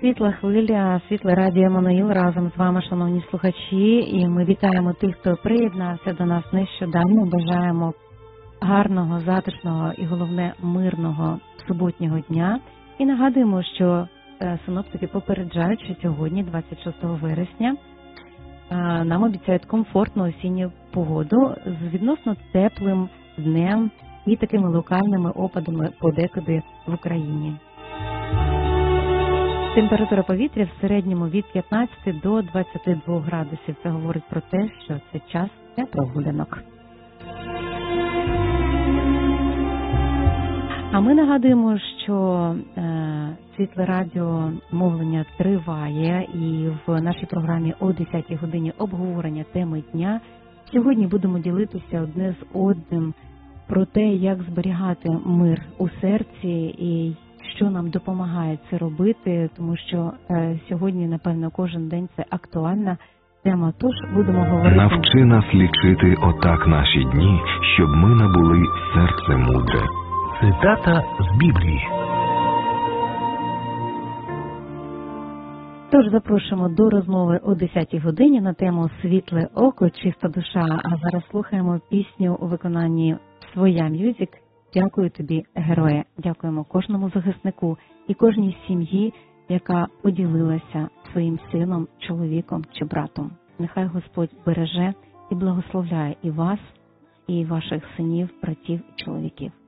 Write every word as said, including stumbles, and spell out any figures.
Світла хвиля, світле радіо Еммануїл разом з вами, шановні слухачі, і ми вітаємо тих, хто приєднався до нас нещодавно. Бажаємо гарного, затишного і, головне, мирного суботнього дня. І нагадуємо, що синоптики попереджають, що сьогодні, двадцять шостого вересня, нам обіцяють комфортну осінню погоду з відносно теплим днем і такими локальними опадами подекуди в Україні. Температура повітря в середньому від п'ятнадцяти до двадцяти двох градусів. Це говорить про те, що це час для прогулянок. А ми нагадуємо, що е, світле радіо мовлення триває, і в нашій програмі о десятій годині обговорення теми дня. Сьогодні будемо ділитися одне з одним про те, як зберігати мир у серці і що нам допомагає це робити, тому що е, сьогодні, напевно, кожен день це актуальна тема. Тож будемо говорити... Навчи нас лічити отак наші дні, щоб ми набули серце мудре. Цитата з Біблії. Тож запрошуємо до розмови о десятій годині на тему «Світле око, чиста душа». А зараз слухаємо пісню у виконанні «Своя М'юзик». Дякую тобі, герое. Дякуємо кожному захиснику і кожній сім'ї, яка поділилася своїм сином, чоловіком чи братом. Нехай Господь береже і благословляє і вас, і ваших синів, братів і чоловіків.